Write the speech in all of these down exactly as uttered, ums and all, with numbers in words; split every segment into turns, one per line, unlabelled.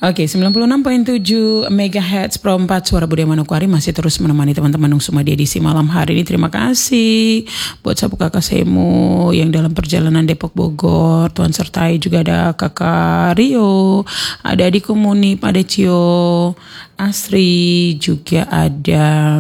Oke, sembilan puluh enam koma tujuh megahertz Pro empat Suara Budaya Manokwari masih terus menemani teman-teman Nung semua di edisi malam hari ini. Terima kasih buat sapu kakak Semu yang dalam perjalanan Depok Bogor. Tuan sertai juga ada kakak Rio, ada Adik Munip, ada Cio Asri, juga ada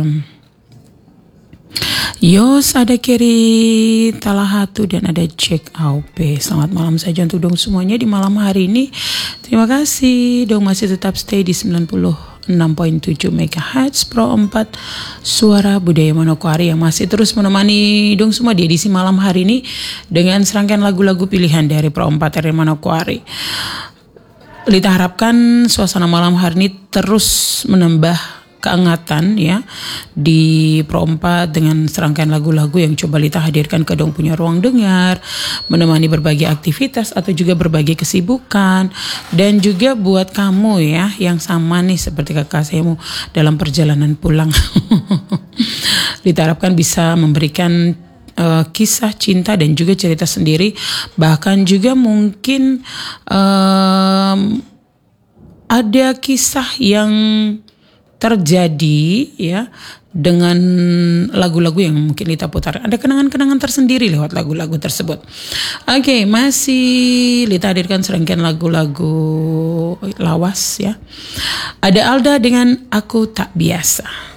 Yos, ada Keri Talahatu, dan ada Jack Aupe. Selamat malam saja untuk dong semuanya di malam hari ini. Terima kasih dong masih tetap stay di sembilan puluh enam koma tujuh megahertz Pro empat Suara Budaya Manokwari yang masih terus menemani dong semua di edisi malam hari ini dengan serangkaian lagu-lagu pilihan dari Pro empat R Manokwari. Lita harapkan suasana malam hari ini terus menambah keangatan ya di Pro empat dengan serangkaian lagu-lagu yang coba Lita hadirkan ke dong punya ruang dengar, menemani berbagai aktivitas atau juga berbagai kesibukan, dan juga buat kamu ya yang sama nih seperti kakak Semu dalam perjalanan pulang. Lita harapkan bisa memberikan uh, kisah cinta dan juga cerita sendiri, bahkan juga mungkin um, ada kisah yang terjadi ya dengan lagu-lagu yang mungkin Lita putar. Ada kenangan-kenangan tersendiri lewat lagu-lagu tersebut. Oke, okay, masih Lita hadirkan serangkaian lagu-lagu lawas ya. Ada Alda dengan Aku Tak Biasa.